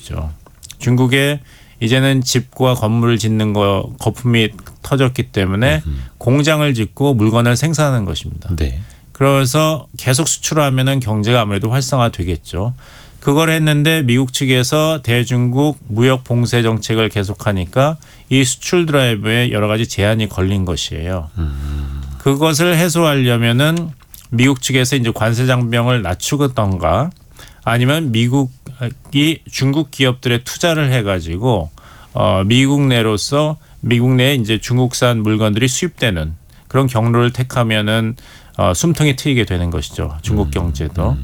것이죠. 중국에 이제는 집과 건물을 짓는 거 거품이 터졌기 때문에 공장을 짓고 물건을 생산하는 것입니다. 네. 그래서 계속 수출하면은 경제가 아무래도 활성화되겠죠. 그걸 했는데 미국 측에서 대중국 무역 봉쇄 정책을 계속하니까 이 수출 드라이브에 여러 가지 제한이 걸린 것이에요. 그것을 해소하려면은 미국 측에서 이제 관세 장벽을 낮추던가 아니면 미국이 중국 기업들의 투자를 해가지고 미국 내로서 미국 내에 이제 중국산 물건들이 수입되는 그런 경로를 택하면은 숨통이 트이게 되는 것이죠. 중국 경제도.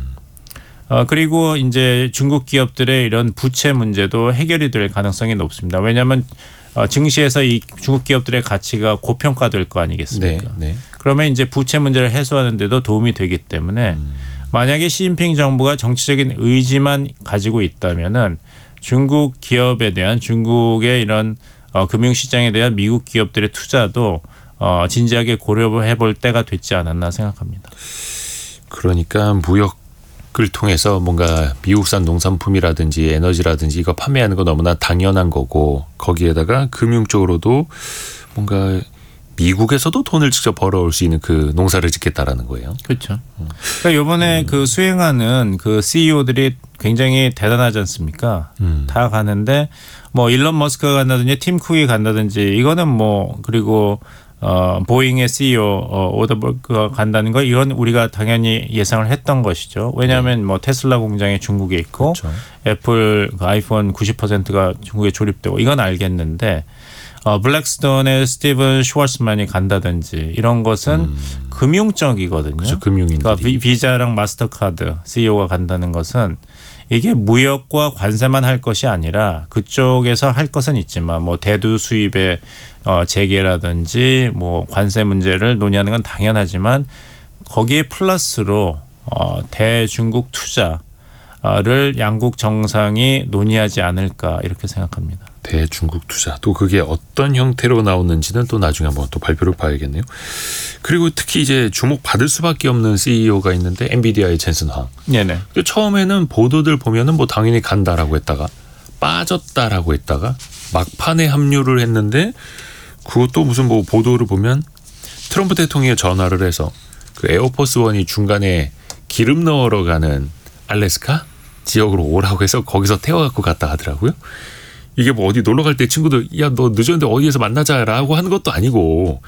그리고 이제 중국 기업들의 이런 부채 문제도 해결이 될 가능성이 높습니다. 왜냐하면 증시에서 이 중국 기업들의 가치가 고평가될 거 아니겠습니까? 네. 그러면 이제 부채 문제를 해소하는 데도 도움이 되기 때문에 만약에 시진핑 정부가 정치적인 의지만 가지고 있다면은 중국 기업에 대한 중국의 이런 금융시장에 대한 미국 기업들의 투자도 진지하게 고려해 볼 때가 됐지 않았나 생각합니다. 그러니까 무역을 통해서 뭔가 미국산 농산품이라든지 에너지라든지 이거 판매하는 거 너무나 당연한 거고 거기에다가 금융 쪽으로도 뭔가 미국에서도 돈을 직접 벌어올 수 있는 그 농사를 짓겠다라는 거예요. 그렇죠. 그러니까 이번에 그 수행하는 그 CEO들이 굉장히 대단하지 않습니까? 다 가는데 뭐 일론 머스크가 간다든지 팀 쿡이 간다든지 이거는 뭐 그리고 보잉의 CEO 오더버그가 간다는 거 이건 우리가 당연히 예상을 했던 것이죠. 왜냐하면 뭐 테슬라 공장이 중국에 있고 그렇죠. 애플 그 아이폰 90%가 중국에 조립되고 이건 알겠는데 블랙스톤의 스티븐 슈왈츠만이 간다든지 이런 것은 금융적이거든요. 그렇죠. 금융인들이. 그러니까 비자랑 마스터카드 CEO가 간다는 것은 이게 무역과 관세만 할 것이 아니라 그쪽에서 할 것은 있지만 뭐 대두 수입의 재개라든지 뭐 관세 문제를 논의하는 건 당연하지만 거기에 플러스로 대중국 투자를 양국 정상이 논의하지 않을까 이렇게 생각합니다. 대중국 투자 또 그게 어떤 형태로 나오는지는 또 나중에 한번 또 발표를 봐야겠네요. 그리고 특히 이제 주목받을 수밖에 없는 CEO가 있는데 엔비디아의 젠슨 황. 네네. 처음에는 보도들 보면은 뭐 당연히 간다라고 했다가 빠졌다라고 했다가 막판에 합류를 했는데 그것도 무슨 뭐 보도를 보면 트럼프 대통령이 전화를 해서 그 에어포스 원이 중간에 기름 넣으러 가는 알래스카 지역으로 오라고 해서 거기서 태워갖고 갔다 하더라고요. 이게 뭐 어디 놀러 갈 때 친구들 야 너 늦었는데 어디에서 만나자라고 하는 것도 아니고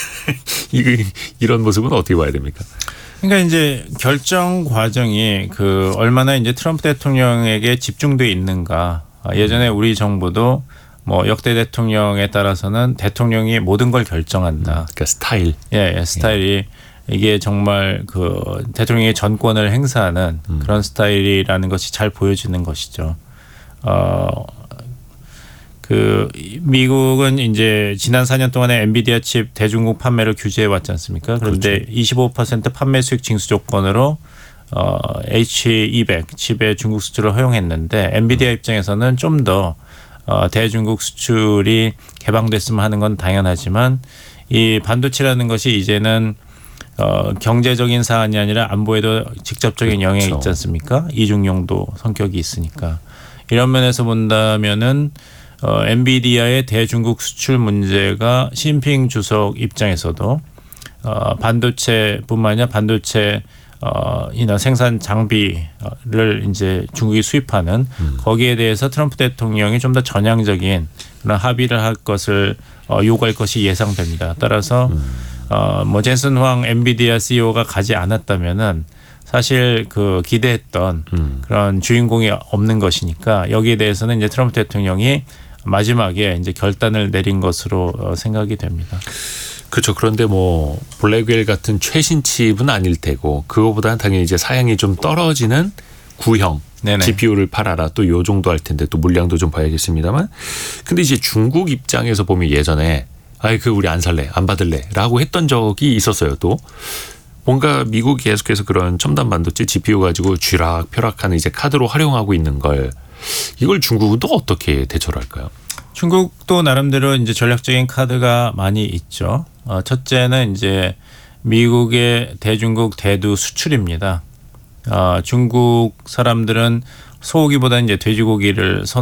이런 모습은 어떻게 봐야 됩니까? 그러니까 이제 결정 과정이 그 얼마나 이제 트럼프 대통령에게 집중돼 있는가. 예전에 우리 정부도 뭐 역대 대통령에 따라서는 대통령이 모든 걸 결정한다. 그러니까 스타일. 예, 스타일이 이게 정말 그 대통령의 전권을 행사하는 그런 스타일이라는 것이 잘 보여지는 것이죠. 그 미국은 이제 지난 4년 동안에 엔비디아 칩 대중국 판매를 규제해 왔지 않습니까? 그런데 그렇죠. 25% 판매 수익 징수 조건으로 H200 칩의 중국 수출을 허용했는데 엔비디아 입장에서는 좀 더 대중국 수출이 개방됐으면 하는 건 당연하지만 이 반도체라는 것이 이제는 경제적인 사안이 아니라 안보에도 직접적인 영향이 그렇죠. 있지 않습니까? 이중용도 성격이 있으니까 이런 면에서 본다면은 엔비디아의 대중국 수출 문제가 시진핑 주석 입장에서도 반도체뿐만 아니라 반도체 이나 생산 장비를 이제 중국이 수입하는 거기에 대해서 트럼프 대통령이 좀 더 전향적인 그런 합의를 할 것을 요구할 것이 예상됩니다. 따라서 뭐 젠슨 황 엔비디아 CEO가 가지 않았다면은 사실 그 기대했던 그런 주인공이 없는 것이니까 여기에 대해서는 이제 트럼프 대통령이 마지막에 이제 결단을 내린 것으로 생각이 됩니다. 그렇죠. 그런데 뭐 블랙웰 같은 최신 칩은 아닐 테고 그거보다는 당연히 이제 사양이 좀 떨어지는 구형 네네. GPU를 팔아라 또 요 정도 할 텐데 또 물량도 좀 봐야겠습니다만 근데 이제 중국 입장에서 보면 예전에 아이 그 우리 안 살래 안 받을래라고 했던 적이 있었어요. 또 뭔가 미국이 계속해서 그런 첨단 반도체 GPU 가지고 쥐락펴락하는 이제 카드로 활용하고 있는 걸 이걸 중국은 또 어떻게 대처를 할까요? 중국도 나름대로 이제 전략적인 카드가 많이 있죠. 첫째는 이제 미국의 대중국 대두 수출입니다. 중국 사람들은 소고기보다 이제 돼지고기를